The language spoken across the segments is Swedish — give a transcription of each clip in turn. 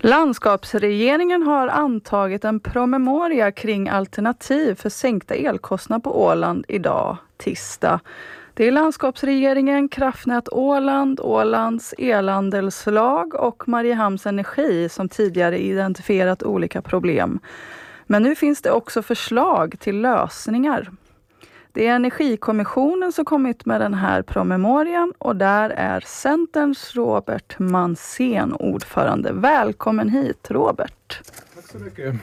Landskapsregeringen har antagit en promemoria kring alternativ för sänkta elkostnader på Åland idag, tisdag. Det är Landskapsregeringen, Kraftnät Åland, Ålands elandelslag och Mariehamns Energi som tidigare identifierat olika problem. Men nu finns det också förslag till lösningar. Det är Energikommissionen som kommit med den här promemorian och där är Centerns Robert Mansén ordförande. Välkommen hit, Robert. Tack så mycket.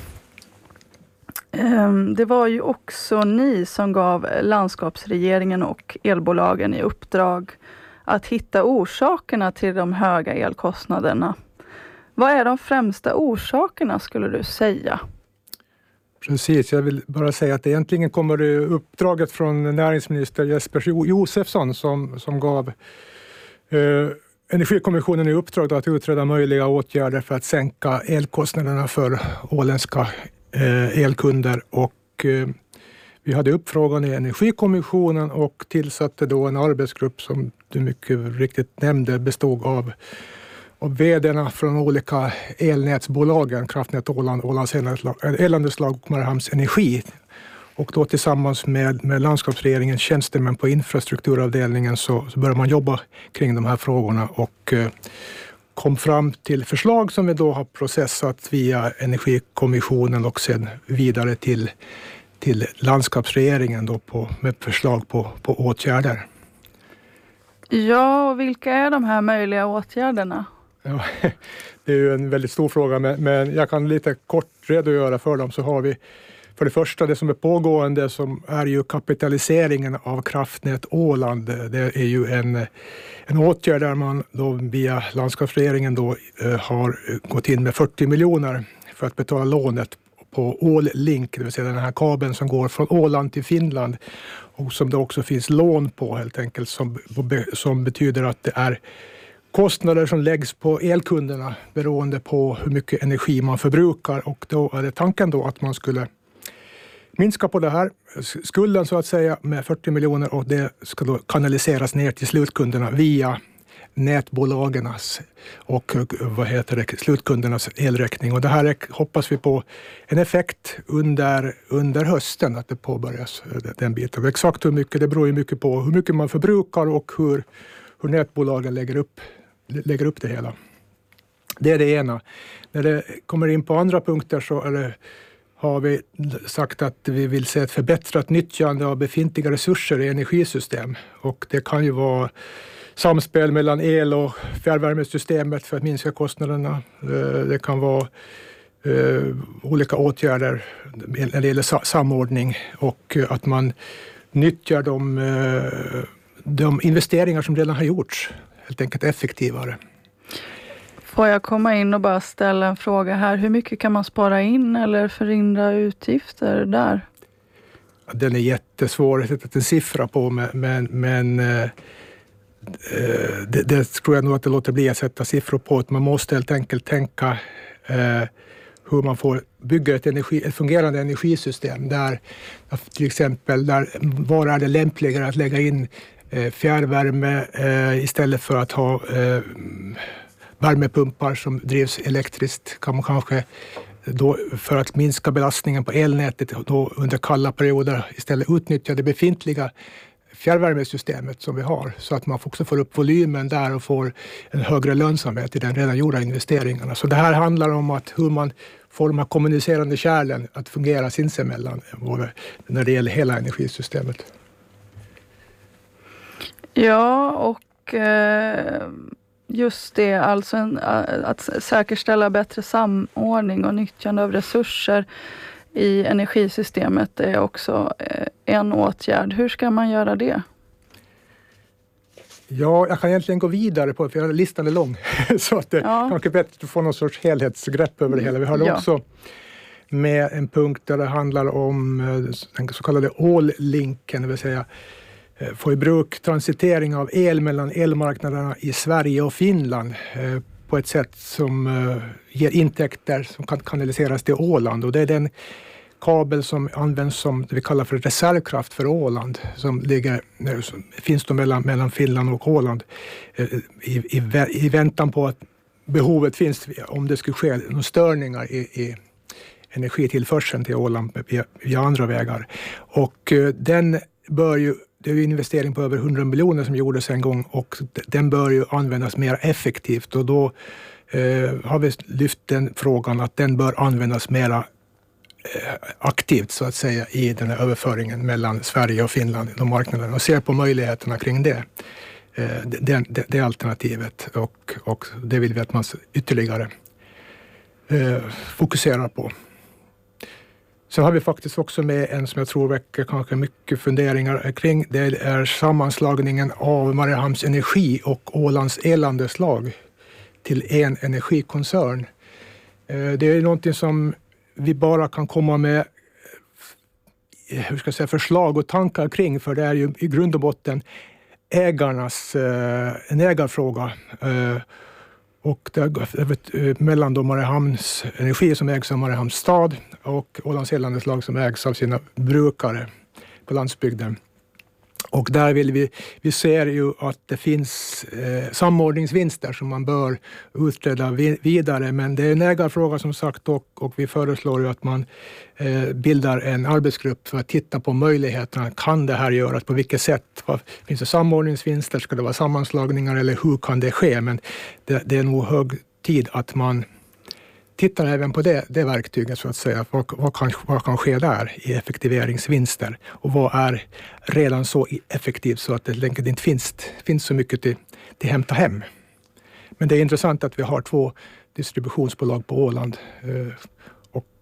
Det var ju också ni som gav landskapsregeringen och elbolagen i uppdrag att hitta orsakerna till de höga elkostnaderna. Vad är de främsta orsakerna skulle du säga? Precis, jag vill bara säga att egentligen kommer det uppdraget från näringsminister Jesper Josefsson som gav Energikommissionen i uppdrag att utreda möjliga åtgärder för att sänka elkostnaderna för åländska elkunder. Och vi hade uppfrågan i Energikommissionen och tillsatte då en arbetsgrupp som du mycket riktigt nämnde bestod av vd:arna från olika elnätsbolagen, Kraftnät Åland, Ålands elandelslag och Mariehamns Energi. Och då tillsammans med landskapsregeringens tjänstemän på infrastrukturavdelningen så började man jobba kring de här frågorna och kom fram till förslag som vi då har processat via Energikommissionen och sen vidare till landskapsregeringen då med förslag på åtgärder. Ja, och vilka är de här möjliga åtgärderna? Ja, det är ju en väldigt stor fråga, men jag kan lite kort redogöra för dem. Så har vi för det första det som är pågående som är ju kapitaliseringen av Kraftnät Åland. Det är ju en åtgärd där man då via landskapsregeringen då har gått in med 40 miljoner för att betala lånet på Ålink, det vill säga den här kabeln som går från Åland till Finland och som det också finns lån på helt enkelt som betyder att det är kostnader som läggs på elkunderna beroende på hur mycket energi man förbrukar, och då är det tanken då att man skulle minska på det här skulden så att säga med 40 miljoner och det ska då kanaliseras ner till slutkunderna via nätbolagens och slutkundernas elräkning. Och det här hoppas vi på en effekt under hösten att det påbörjas den biten. Exakt hur mycket, det beror ju mycket på hur mycket man förbrukar och hur nätbolagen lägger upp det hela. Det är det ena. När det kommer in på andra punkter så har vi sagt att vi vill se ett förbättrat nyttjande av befintliga resurser i energisystem. Och det kan ju vara samspel mellan el- och fjärrvärmesystemet för att minska kostnaderna. Det kan vara olika åtgärder när det gäller samordning och att man nyttjar de investeringar som redan har gjorts helt enkelt effektivare. Får jag komma in och bara ställa en fråga här? Hur mycket kan man spara in eller förhindra utgifter där? Den är jättesvår att sätta en siffra på, men det tror jag nog att det låter bli att sätta siffror på. Man måste helt enkelt tänka hur man får bygga ett fungerande energisystem där till exempel var är det lämpligare att lägga in fjärrvärme istället för att ha värmepumpar som drivs elektriskt. Kan man kanske då för att minska belastningen på elnätet då under kalla perioder istället utnyttja det befintliga fjärrvärmesystemet som vi har så att man också får upp volymen där och får en högre lönsamhet i den redan gjorda investeringarna. Så det här handlar om hur man får de här kommunicerande kärlen att fungera sinsemellan när det gäller hela energisystemet. Ja, och just det, alltså att säkerställa bättre samordning och nyttjande av resurser i energisystemet är också en åtgärd. Hur ska man göra det? Ja, jag kan egentligen gå vidare på det, för listan är lång. Så att det kanske är bättre att få någon sorts helhetsgrepp över det hela. Vi har också med en punkt där det handlar om den så kallade Ålinken, det vill säga få i bruk transitering av el mellan elmarknaderna i Sverige och Finland på ett sätt som ger intäkter som kan kanaliseras till Åland. Och det är den kabel som används som det vi kallar för reservkraft för Åland som finns då mellan Finland och Åland i väntan på att behovet finns om det skulle ske några störningar i energitillförseln till Åland via andra vägar. Och den bör ju, det är ju en investering på över 100 miljoner som gjordes en gång, och den bör ju användas mer effektivt, och då har vi lyft den frågan att den bör användas mera aktivt så att säga i den här överföringen mellan Sverige och Finland, de marknaderna, och ser på möjligheterna kring det. Det alternativet, och det vill vi att man ytterligare fokuserar på. Sen har vi faktiskt också med en som jag tror väcker kanske mycket funderingar kring. Det är sammanslagningen av Mariehamns Energi och Ålands Elandeslag till en energikoncern. Det är någonting som vi bara kan komma med förslag och tankar kring, för det är ju i grund och botten en ägarfråga. Och det är mellan då Mariehamns Energi som ägs av Mariehamns stad och Ålands Elandeslag som ägs av sina brukare på landsbygden. Och där vill vi ser ju att det finns samordningsvinster som man bör utreda vidare, men det är en ägarfråga som sagt, och vi föreslår ju att man bildar en arbetsgrupp för att titta på möjligheterna. Kan det här göras? På vilket sätt? Finns det samordningsvinster? Ska det vara sammanslagningar eller hur kan det ske? Men det är nog hög tid att man tittar även på det verktyget så att säga. Vad kan ske där i effektiveringsvinster? Och vad är redan så effektivt så att det inte finns så mycket till hämta hem? Men det är intressant att vi har 2 distributionsbolag på Åland och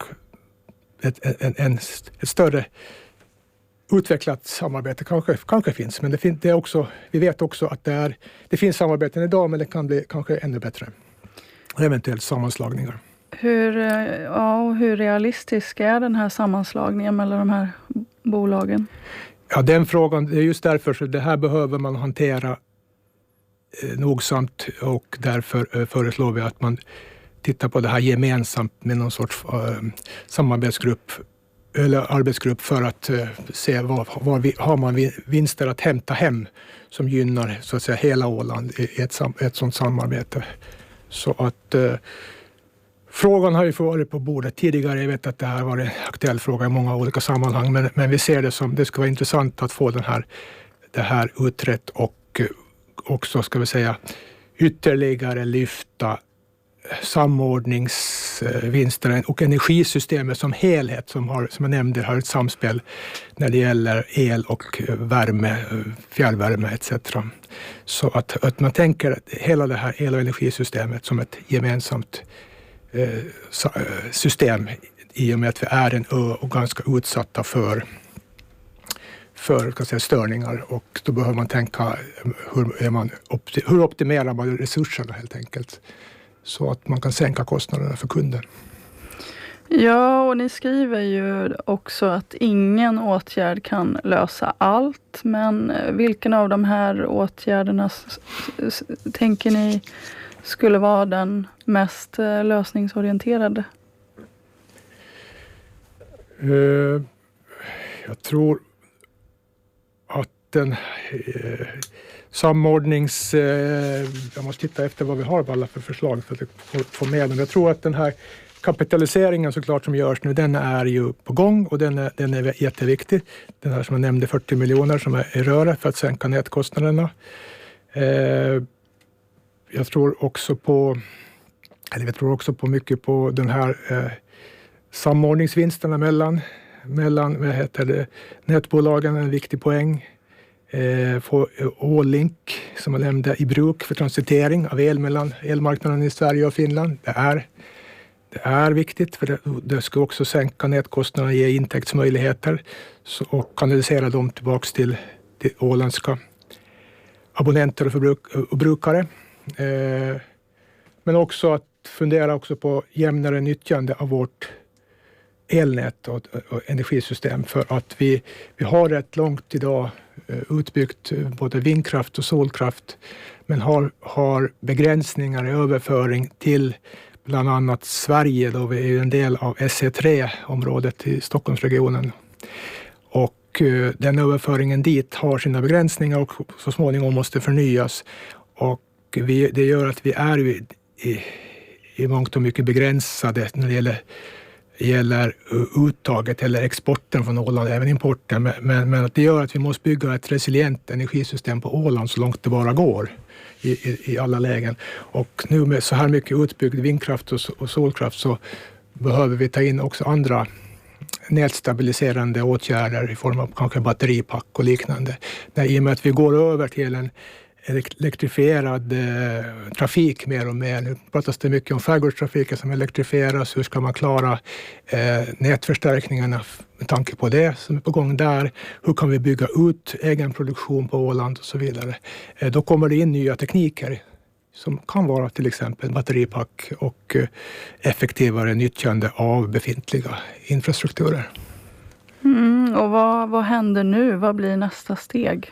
ett större utvecklat samarbete kanske finns. Men det är också, vi vet också att det finns samarbeten idag, men det kan bli kanske ännu bättre. Eventuellt sammanslagningar. Hur realistisk är den här sammanslagningen mellan de här bolagen? Ja, den frågan, det är just därför så det här behöver man hantera nogsamt, och därför föreslår vi att man tittar på det här gemensamt med någon sorts samarbetsgrupp eller arbetsgrupp för att se var har man vinster att hämta hem som gynnar så att säga hela Åland i ett sådant samarbete. Så att frågan har ju varit på bordet tidigare. Jag vet att det här var en aktuell fråga i många olika sammanhang. Men vi ser det som det ska vara intressant att få det här utrett, och också ska vi säga ytterligare lyfta samordningsvinsterna och energisystemet som helhet som jag nämnde har ett samspel när det gäller el och värme, fjärrvärme etc. Så att man tänker hela det här el- och energisystemet som ett gemensamt system, i och med att vi är en ö och ganska utsatta för störningar, och då behöver man tänka hur optimerar man resurserna helt enkelt så att man kan sänka kostnaderna för kunden. Ja, och ni skriver ju också att ingen åtgärd kan lösa allt, men vilken av de här åtgärderna tänker ni skulle vara den mest lösningsorienterade? Jag tror att den jag måste titta efter vad vi har på alla för förslag för att få med dem. Jag tror att den här kapitaliseringen såklart som görs nu, den är ju på gång, och den är jätteviktig. Den här som jag nämnde, 40 miljoner som är i röra för att sänka nätkostnaderna. Jag tror också på mycket på den här samordningsvinsterna mellan nätbolagen, en viktig poäng. Få Ålink som jag nämnde i bruk för transitering av el mellan elmarknaden i Sverige och Finland. Det är viktigt, för det ska också sänka nätkostnaderna, ge intäktsmöjligheter och kanalisera dem tillbaka till åländska abonnenter och brukare. Men också att fundera också på jämnare nyttjande av vårt elnät och energisystem, för att vi har rätt långt idag utbyggt både vindkraft och solkraft, men har begränsningar i överföring till bland annat Sverige, då vi är en del av SE3-området i Stockholmsregionen. Och den överföringen dit har sina begränsningar och så småningom måste förnyas. Och det gör att vi är i mångt och mycket begränsade när det gäller uttaget eller exporten från Åland, även importen. Men att det gör att vi måste bygga ett resilient energisystem på Åland så långt det bara går i alla lägen. Och nu med så här mycket utbyggd vindkraft och solkraft så behöver vi ta in också andra nätstabiliserande åtgärder i form av kanske batteripack och liknande. I och med att vi går över till en elektrifierad trafik mer och mer. Nu pratas det mycket om skärgårdstrafiken som elektrifieras. Hur ska man klara nätförstärkningarna med tanke på det som är på gång där? Hur kan vi bygga ut egen produktion på Åland och så vidare? Då kommer det in nya tekniker som kan vara till exempel batteripack och effektivare nyttjande av befintliga infrastrukturer. Och vad händer nu? Vad blir nästa steg?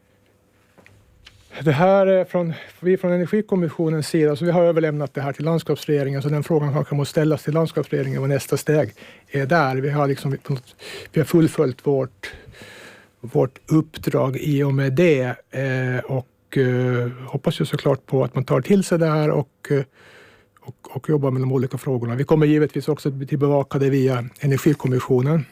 Det här är vi från Energikommissionens sida, så vi har överlämnat det här till landskapsregeringen, så den frågan kanske måste ställas till landskapsregeringen vad nästa steg är där. Vi har fullföljt vårt uppdrag i och med det och hoppas ju såklart på att man tar till sig det här och jobbar med de olika frågorna. Vi kommer givetvis också till bevaka det via Energikommissionen.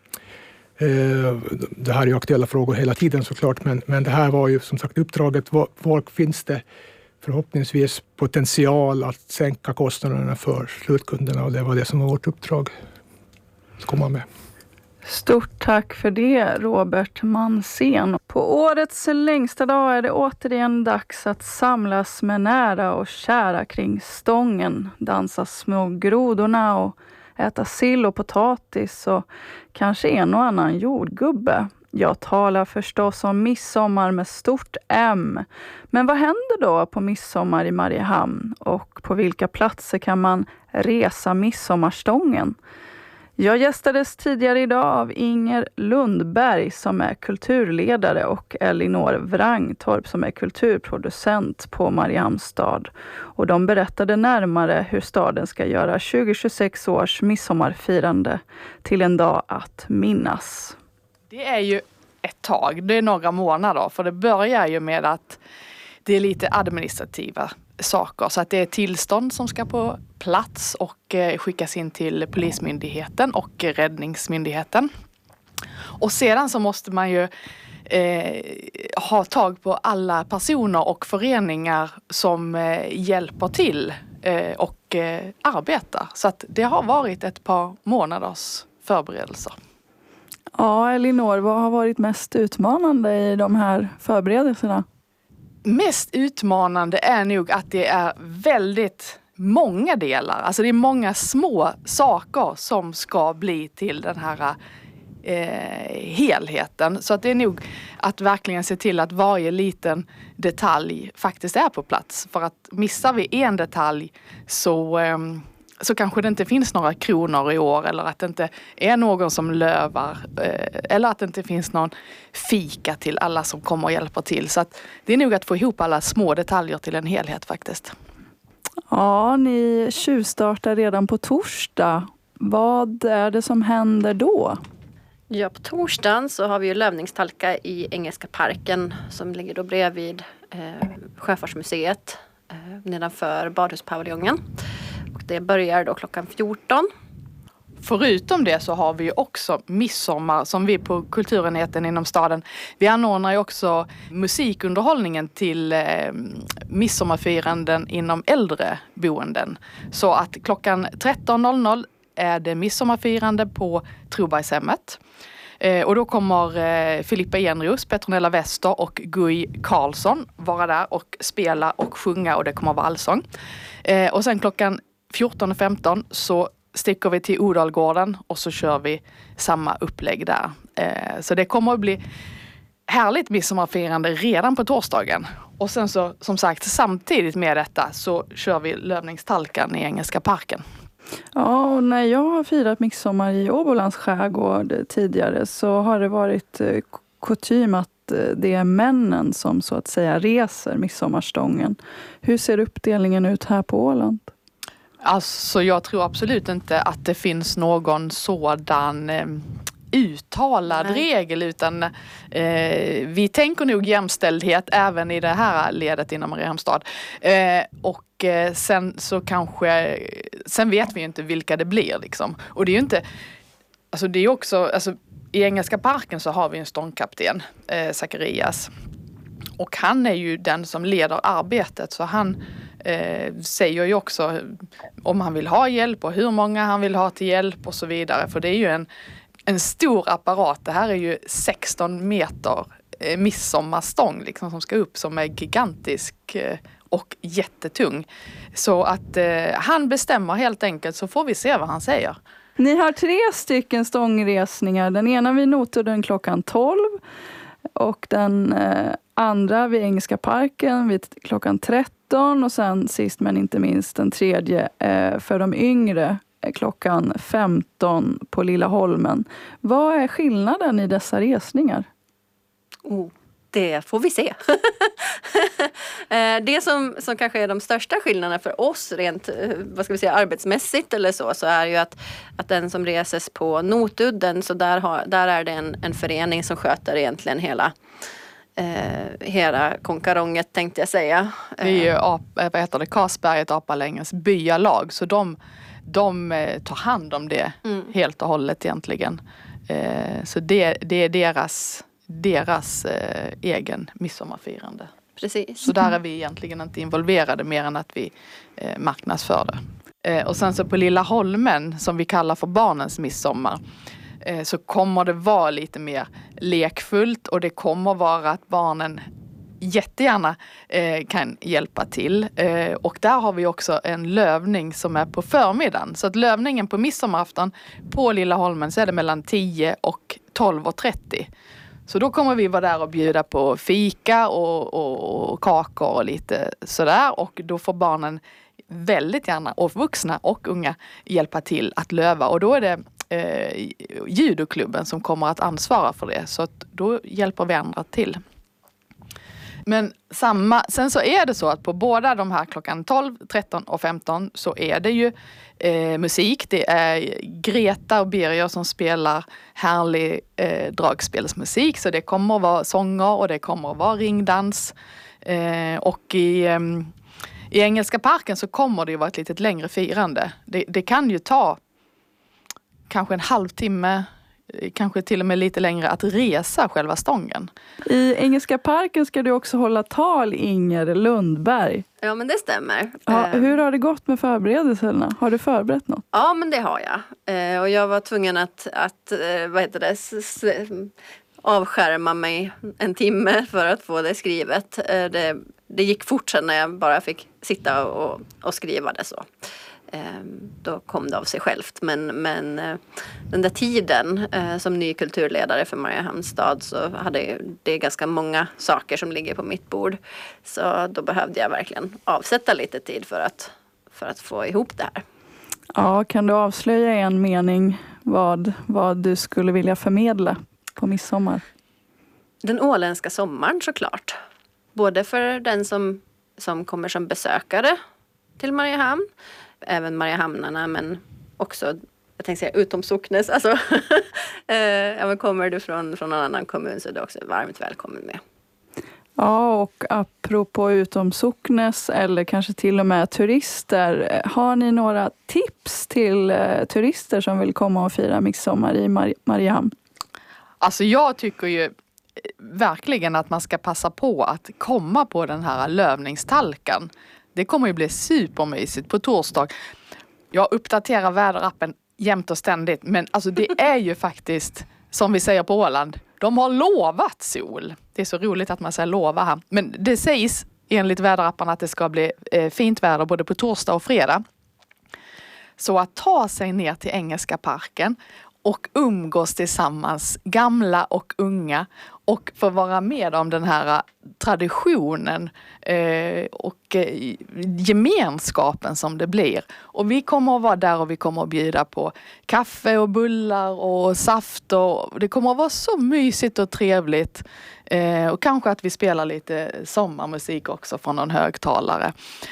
Det här är ju aktuella frågor hela tiden såklart, men det här var ju som sagt uppdraget. Var finns det förhoppningsvis potential att sänka kostnaderna för slutkunderna, och det var det som var vårt uppdrag att komma med. Stort tack för det, Robert Mansén. På årets längsta dag är det återigen dags att samlas med nära och kära kring stången, dansa små grodorna och äta sill och potatis och kanske en och annan jordgubbe. Jag talar förstås om midsommar med stort M. Men vad händer då på midsommar i Mariehamn? Och på vilka platser kan man resa midsommarstången? Jag gästades tidigare idag av Inger Lundberg som är kulturledare och Elinor Wrangtorp som är kulturproducent på Mariehamns stad. Och de berättade närmare hur staden ska göra 2026 års midsommarfirande till en dag att minnas. Det är ju ett tag, det är några månader, för det börjar ju med att det är lite administrativa saker, så att det är tillstånd som ska på plats och skickas in till Polismyndigheten och Räddningsmyndigheten. Och sedan så måste man ju ha tag på alla personer och föreningar som hjälper till och arbetar. Så att det har varit ett par månaders förberedelser. Ja, Elinor, vad har varit mest utmanande i de här förberedelserna? Mest utmanande är nog att det är väldigt många delar. Alltså det är många små saker som ska bli till den här helheten. Så att det är nog att verkligen se till att varje liten detalj faktiskt är på plats. För att missar vi en detalj så kanske det inte finns några kronor i år, eller att det inte är någon som lövar, eller att det inte finns någon fika till alla som kommer och hjälper till. Så att det är nog att få ihop alla små detaljer till en helhet faktiskt. Ja, ni tjuvstartar redan på torsdag. Vad är det som händer då? Ja, på torsdagen så har vi ju lövningstalka i Engelska parken som ligger då bredvid Sjöfartsmuseet nedanför badhuspaviljongen. Och det börjar då klockan 14. Förutom det så har vi också midsommar som vi på kulturenheten inom staden. Vi anordnar ju också musikunderhållningen till midsommarfiranden inom äldreboenden. Så att klockan 13.00 är det midsommarfirande på Trobergshemmet. Och då kommer Filippa Enros, Petronella Wester och Guy Karlsson vara där och spela och sjunga, och det kommer vara allsång. Och sen klockan 14.15 så sticker vi till Odalgården och så kör vi samma upplägg där. Så det kommer att bli härligt midsommarfirande redan på torsdagen. Och sen så, som sagt, samtidigt med detta så kör vi lövningstalkan i Engelska parken. Ja, och när jag har firat midsommar i Åbolands skärgård tidigare så har det varit kutym att det är männen som så att säga reser midsommarstången. Hur ser uppdelningen ut här på Åland? Alltså jag tror absolut inte att det finns någon sådan uttalad regel, utan vi tänker nog jämställdhet även i det här ledet inom Mariehamnstad. Och sen vet vi ju inte vilka det blir liksom. Och det är ju inte, alltså det är också, alltså i Engelska parken så har vi en ståndkapten, Zacharias. Och han är ju den som leder arbetet, så han säger ju också om han vill ha hjälp och hur många han vill ha till hjälp och så vidare. För det är ju en stor apparat. Det här är ju 16 meter midsommarstång liksom, som ska upp, som är gigantisk och jättetung. Så att han bestämmer helt enkelt, så får vi se vad han säger. Ni har 3 stycken stångresningar. Den ena vid Notudden klockan 12 och den andra vid Engelska parken vid klockan 13 och sen sist men inte minst den tredje för de yngre klockan 15 på Lilla Holmen. Vad är skillnaden i dessa resningar? Det får vi se. Det som kanske är de största skillnaderna för oss rent arbetsmässigt eller så är ju att den som reses på Notudden, så där är det en förening som sköter egentligen hela konkaronget, tänkte jag säga. Det är ju Karsberget Apalängens byalag, så de tar hand om det helt och hållet egentligen. Så det är deras egen midsommarfirande. Precis. Så där är vi egentligen inte involverade mer än att vi marknadsför det. Och sen så på Lilla Holmen, som vi kallar för barnens midsommar, så kommer det vara lite mer lekfullt, och det kommer vara att barnen jättegärna kan hjälpa till. Och där har vi också en lövning som är på förmiddagen. Så att lövningen på midsommarafton på Lilla Holmen, så är det mellan 10 och 12:30. Så då kommer vi vara där och bjuda på fika och kakor och lite sådär. Och då får barnen väldigt gärna, och vuxna och unga, hjälpa till att löva. Och då är det judoklubben som kommer att ansvara för det. Så att då hjälper vi andra till. Men sen så är det så att på båda de här klockan 12, 13 och 15 så är det ju musik. Det är Greta och Birger som spelar härlig dragspelsmusik. Så det kommer att vara sånger och det kommer att vara ringdans. Och i Engelska parken så kommer det ju vara ett lite längre firande. Det kan ju ta kanske en halvtimme, kanske till och med lite längre, att resa själva stången. I Engelska parken ska du också hålla tal, Inger Lundberg. Ja, men det stämmer. Ja, hur har det gått med förberedelserna? Har du förberett något? Ja, men det har jag. Och jag var tvungen att avskärma mig en timme för att få det skrivet. Det gick fort sen när jag bara fick sitta och skriva det så. Då kom det av sig självt. Men den där tiden som ny kulturledare för Mariehamnstad, så hade det ganska många saker som ligger på mitt bord. Så då behövde jag verkligen avsätta lite tid för att få ihop det här. Ja, kan du avslöja en mening vad du skulle vilja förmedla på midsommar? Den åländska sommaren, såklart. Både för den som kommer som besökare till Mariehamn, även Mariehamnarna, men också, jag tänkte säga, utom socknes. Alltså, kommer du från en annan kommun, så är du också varmt välkommen med. Ja, och apropå utom socknes eller kanske till och med turister, har ni några tips till turister som vill komma och fira midsommar i Mariehamn? Alltså jag tycker ju verkligen att man ska passa på att komma på den här lövningstalkan. Det kommer ju bli supermysigt på torsdag. Jag uppdaterar väderappen jämt och ständigt, men alltså det är ju faktiskt, som vi säger på Åland, de har lovat sol. Det är så roligt att man säger lova här. Men det sägs enligt väderappen att det ska bli fint väder både på torsdag och fredag. Så att ta sig ner till Engelska parken och umgås tillsammans, gamla och unga, och få vara med om den här traditionen och gemenskapen som det blir. Och vi kommer att vara där och vi kommer att bjuda på kaffe och bullar och saft, och det kommer att vara så mysigt och trevligt. Och kanske att vi spelar lite sommarmusik också från någon högtalare.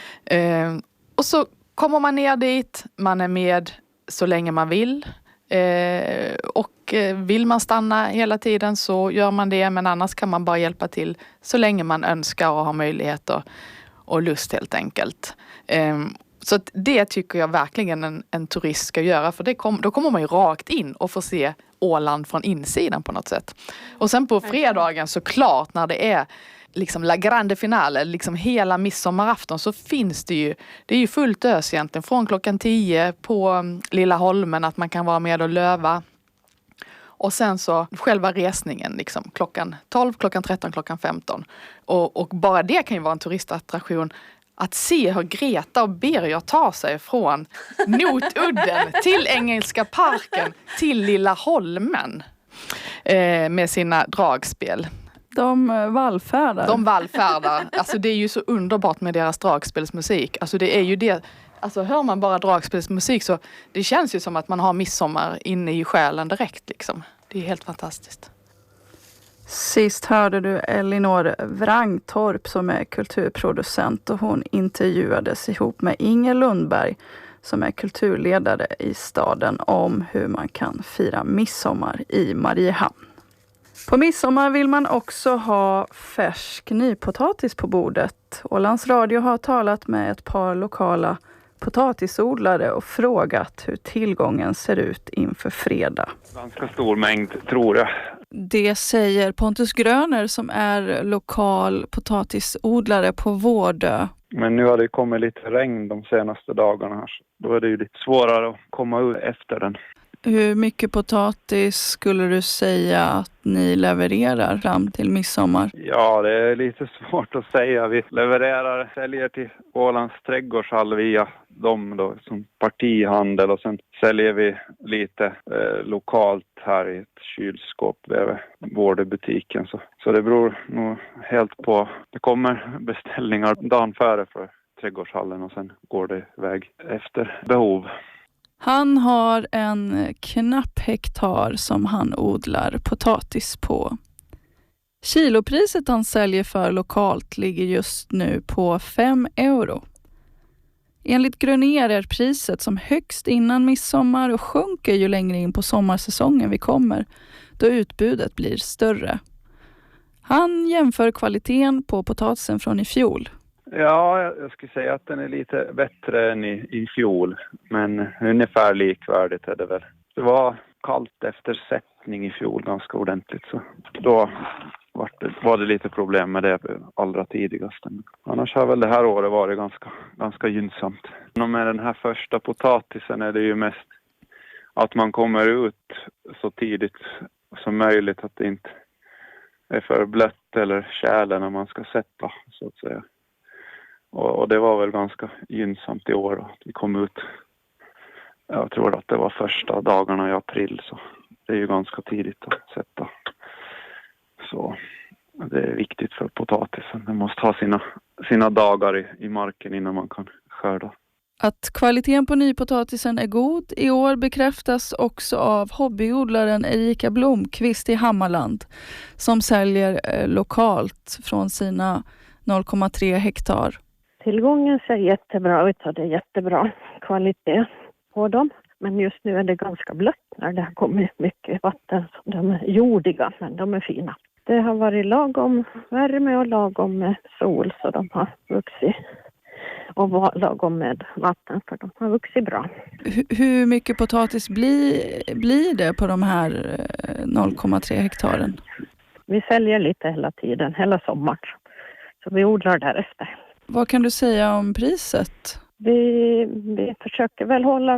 Och så kommer man ner dit, man är med så länge man vill. Och Och vill man stanna hela tiden så gör man det, men annars kan man bara hjälpa till så länge man önskar och har möjlighet och lust helt enkelt. Så att det tycker jag verkligen en turist ska göra, för då kommer man ju rakt in och får se Åland från insidan på något sätt. Och sen på fredagen såklart, när det är liksom la grande finale, liksom hela midsommarafton, så finns det är ju fullt ös egentligen från klockan 10 på Lilla Holmen, att man kan vara med och löva. Och sen så själva resningen liksom klockan 12, klockan 13, klockan 15. Och bara det kan ju vara en turistattraktion. Att se hur Greta och Birger tar sig från Notudden till Engelska parken till Lilla Holmen med sina dragspel. De vallfärdar. Alltså det är ju så underbart med deras dragspelsmusik. Alltså det är ju det. Alltså hör man bara dragspelsmusik så det känns ju som att man har midsommar inne i själen direkt liksom. Det är helt fantastiskt. Sist hörde du Elinor Wrangtorp som är kulturproducent, och hon intervjuades ihop med Inger Lundberg som är kulturledare i staden om hur man kan fira midsommar i Mariehamn. På midsommar vill man också ha färsk nypotatis på bordet. Ålands Radio har talat med ett par lokala potatisodlare och frågat hur tillgången ser ut inför fredag. Ganska stor mängd, tror jag. Det säger Pontus Gröner som är lokal potatisodlare på Vårdö. Men nu har det kommit lite regn de senaste dagarna här. Då är det ju lite svårare att komma ut efter den. Hur mycket potatis skulle du säga att ni levererar fram till midsommar? Ja, det är lite svårt att säga. Vi säljer till Ålands trädgårdshall via dem då, som partihandel, och sen säljer vi lite lokalt här i ett kylskåp över Vårdebutiken. Så det beror nog helt på. Det kommer beställningar dagen före för trädgårdshallen och sen går det iväg efter behov. Han har en knapp hektar som han odlar potatis på. Kilopriset han säljer för lokalt ligger just nu på 5 euro. Enligt Gröner är priset som högst innan midsommar och sjunker ju längre in på sommarsäsongen vi kommer, då utbudet blir större. Han jämför kvaliteten på potatisen från i fjol. Ja, jag skulle säga att den är lite bättre än i fjol, men ungefär likvärdigt är det väl. Det var kallt efter sättning i fjol ganska ordentligt, så då var det lite problem med det allra tidigast. Annars har väl det här året varit ganska gynnsamt. Och med den här första potatisen är det ju mest att man kommer ut så tidigt som möjligt, att det inte är för blött eller tjäle när man ska sätta, så att säga. Och det var väl ganska gynnsamt i år att vi kom ut. Jag tror att det var första dagarna i april, så det är ju ganska tidigt att sätta. Så det är viktigt för potatisen. Den måste ha sina dagar i marken innan man kan skörda. Att kvaliteten på nypotatisen är god i år bekräftas också av hobbyodlaren Erika Blomqvist i Hammarland som säljer lokalt från sina 0,3 hektar. Tillgången ser jättebra ut och det är jättebra kvalitet på dem. Men just nu är det ganska blött när det har kommit mycket vatten. De är jordiga, men de är fina. Det har varit lagom värme och lagom med sol, så de har vuxit. Och lagom med vatten, för de har vuxit bra. Hur mycket potatis blir det på de här 0,3 hektaren? Vi säljer lite hela tiden, hela sommaren. Så vi odlar därefter. Vad kan du säga om priset? Vi försöker väl hålla